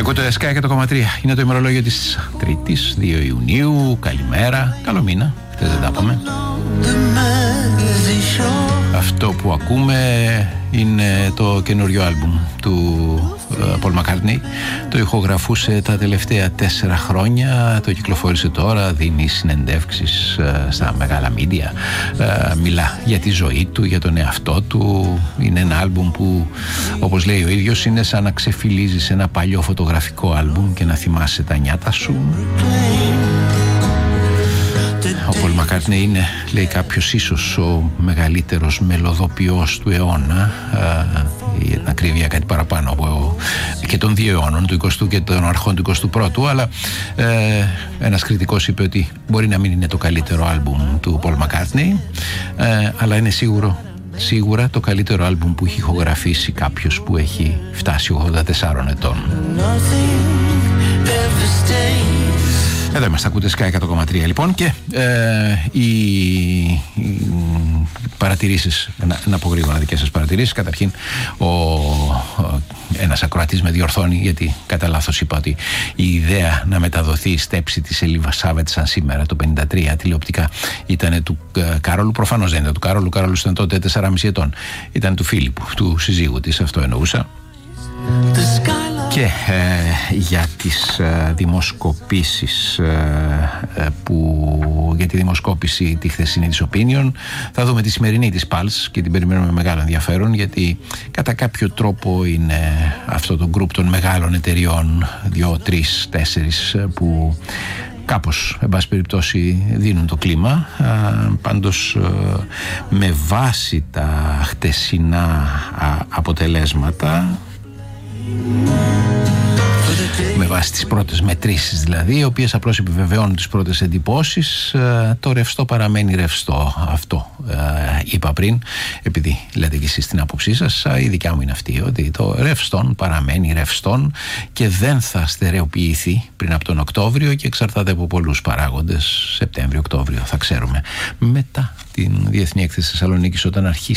Ακούτε Sky 100,3. Είναι το ημερολόγιο της Τρίτης, 2 Ιουνίου. Καλημέρα, καλό μήνα. Χθες δεν τα είπαμε. Αυτό που ακούμε είναι το καινούριο άλμπουμ του Paul McCartney. Το ηχογραφούσε τα τελευταία 4 χρόνια. Το κυκλοφόρησε τώρα, δίνει συνεντεύξεις στα μεγάλα μίντια. Μιλά για τη ζωή του, για τον εαυτό του. Είναι ένα άλμπουμ που, όπως λέει ο ίδιος, είναι σαν να ξεφυλίζεις ένα παλιό φωτογραφικό άλμπουμ και να θυμάσαι τα νιάτα σου. Ο Paul McCartney είναι, λέει κάποιος, ίσως ο μεγαλύτερος μελωδοποιός του αιώνα, για την ακρίβεια κάτι παραπάνω από και των 2 αιώνων, του 20ου και των αρχών του 21ου, αλλά ένας κριτικός είπε ότι μπορεί να μην είναι το καλύτερο άλμπουμ του Paul McCartney, αλλά είναι σίγουρα το καλύτερο άλμπουμ που έχει ηχογραφήσει κάποιος που έχει φτάσει 84 ετών. Εδώ είμαστε, ακούτε Sky 100,3 λοιπόν, και οι παρατηρήσεις, να πω γρήγορα δικές σας παρατηρήσεις. Καταρχήν, ένας ακροατής με διορθώνει, γιατί κατά λάθος είπα ότι η ιδέα να μεταδοθεί η στέψη της Ελίζαβετ σαν σήμερα το 53 τηλεοπτικά ήταν του Κάρολου. Προφανώς δεν ήταν του Κάρολου. Ο Κάρολος ήταν τότε 4,5 ετών. Ήταν του Φίλιππου, του συζύγου της, αυτό εννοούσα. Και για τις δημοσκοπήσεις για τη δημοσκόπηση τη χθεσινή της Opinion, θα δούμε τη σημερινή της Pulse και την περιμένουμε με μεγάλο ενδιαφέρον, γιατί κατά κάποιο τρόπο είναι αυτό το γκρουπ των μεγάλων εταιριών, 2, 3, 4 που κάπως, εν πάση περιπτώσει, δίνουν το κλίμα. Πάντως, με βάση τα χτεσινά αποτελέσματα, με βάση τις πρώτες μετρήσεις δηλαδή, οι οποίες απλώς επιβεβαιώνουν τις πρώτες εντυπώσεις, το ρευστό παραμένει ρευστό. Αυτό είπα πριν, επειδή λέτε και εσείς την άποψή σας. Η δικιά μου είναι αυτή, ότι το ρευστόν παραμένει ρευστόν και δεν θα στερεοποιηθεί πριν από τον Οκτώβριο, και εξαρτάται από πολλούς παράγοντες. Σεπτέμβριο-Οκτώβριο θα ξέρουμε. Μετά την Διεθνή Έκθεση Θεσσαλονίκης, όταν αρχίσει